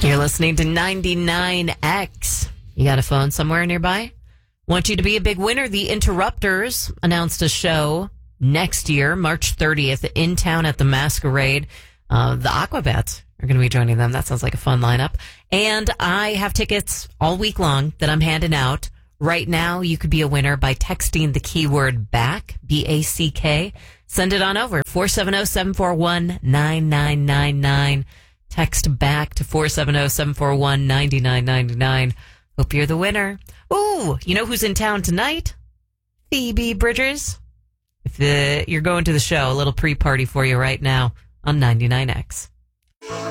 You're listening to 99X. You got a phone somewhere nearby? Want you to be a big winner. The Interrupters announced a show next year, March 30th, in town at the Masquerade. The Aquabats are going to be joining them. That sounds like a fun lineup. And I have tickets all week long that I'm handing out. Right now, you could be a winner by texting the keyword BACK, B-A-C-K. Send it on over, 470-741-9999. Text BACK to 470-741-9999. Hope you're the winner. Ooh, you know who's in town tonight? Phoebe Bridgers. If you're going to the show, a little pre-party for you right now on 99X.